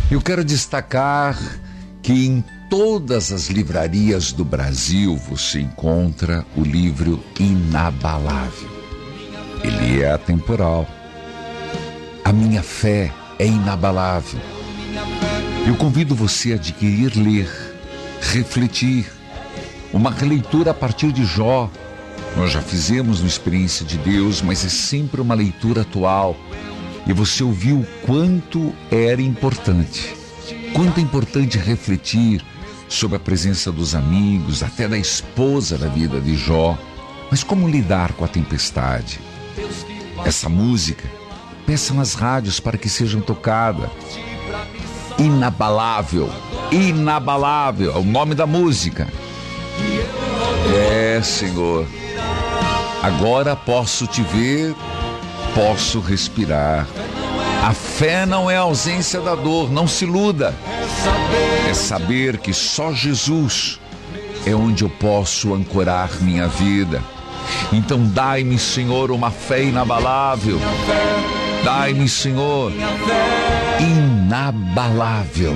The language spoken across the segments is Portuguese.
Eu quero destacar que em todas as livrarias do Brasil você encontra o livro Inabalável. Ele é atemporal. A minha fé é inabalável. Eu convido você a adquirir, ler, refletir. Uma releitura a partir de Jó. Nós já fizemos uma experiência de Deus, mas é sempre uma leitura atual. E você ouviu o quanto era importante. Quanto é importante refletir sobre a presença dos amigos, até da esposa da vida de Jó. Mas como lidar com a tempestade? Essa música, peça nas rádios para que sejam tocadas. Inabalável, inabalável, é o nome da música. É, Senhor. Agora posso te ver, posso respirar. A fé não é a ausência da dor, não se iluda. É saber que só Jesus é onde eu posso ancorar minha vida. Então dai-me, Senhor, uma fé inabalável. Dai-me, Senhor, inabalável.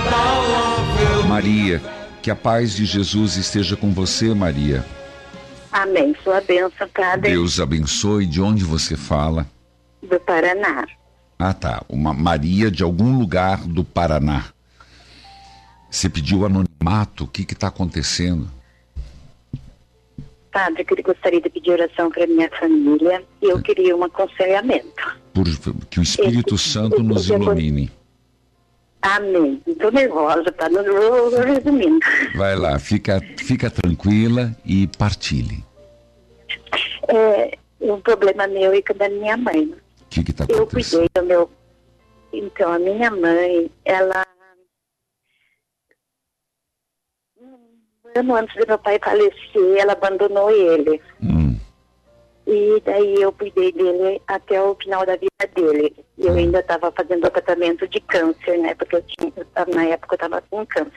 Maria, que a paz de Jesus esteja com você, Maria. Amém. Sua bênção, Padre. Deus abençoe. De onde você fala? Do Paraná. Ah, tá. Uma Maria de algum lugar do Paraná. Você pediu anonimato? O que está acontecendo? Padre, eu gostaria de pedir oração para minha família e eu queria um aconselhamento. Que o Espírito Santo nos ilumine. Amém. Estou nervosa, Padre. Não vou resumindo. Vai lá, fica tranquila e partilhe. Um problema meu e da minha mãe. O que está acontecendo? Eu cuidei do meu... Então, a minha mãe, ela... Um ano antes do meu pai falecer, ela abandonou ele. E daí eu cuidei dele até o final da vida dele. E eu ainda estava fazendo o tratamento de câncer, né? Porque na época eu estava com câncer.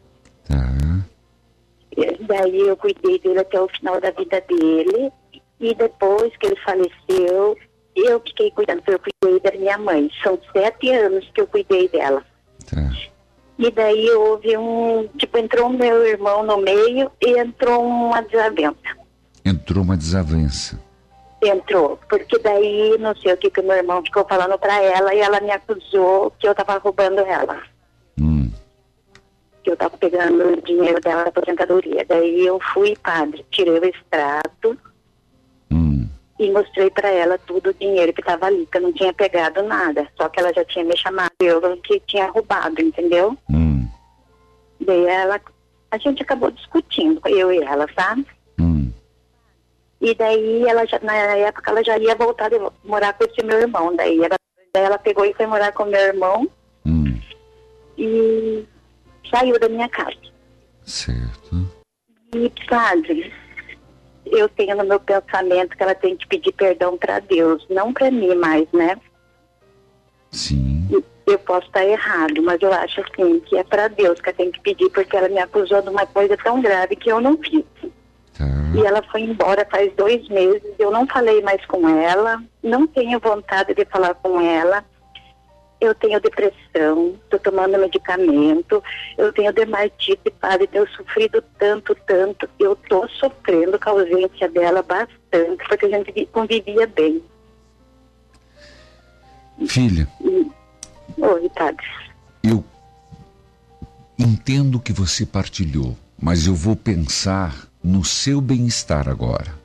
E daí eu cuidei dele até o final da vida dele. E depois que ele faleceu, eu fiquei cuidando, eu cuidei da minha mãe. São 7 anos que eu cuidei dela. E daí houve entrou o meu irmão no meio e entrou uma desavença. Entrou uma desavença. Entrou, porque daí não sei o que o meu irmão ficou falando pra ela e ela me acusou que eu tava roubando ela. Que eu tava pegando o dinheiro dela da aposentadoria. Daí eu fui, Padre, tirei o extrato e mostrei pra ela tudo o dinheiro que tava ali, que eu não tinha pegado nada. Só que ela já tinha me chamado, eu que tinha roubado, entendeu? Daí a gente acabou discutindo, eu e ela, sabe? E daí, na época, ela já ia voltar de morar com esse meu irmão. Daí ela pegou e foi morar com meu irmão e saiu da minha casa. Certo. E, Padre, eu tenho no meu pensamento que ela tem que pedir perdão para Deus, não para mim mais, né? Sim. Eu posso estar errado, mas eu acho assim que é para Deus que ela tem que pedir, porque ela me acusou de uma coisa tão grave que eu não fiz. E ela foi embora faz 2 meses, eu não falei mais com ela, não tenho vontade de falar com ela. Eu tenho depressão, estou tomando medicamento, eu tenho dermatite, Padre, tenho sofrido tanto, eu estou sofrendo com a ausência dela bastante, porque a gente convivia bem. Filha, Oi, Padre. Eu entendo que você partilhou, mas eu vou pensar no seu bem-estar agora.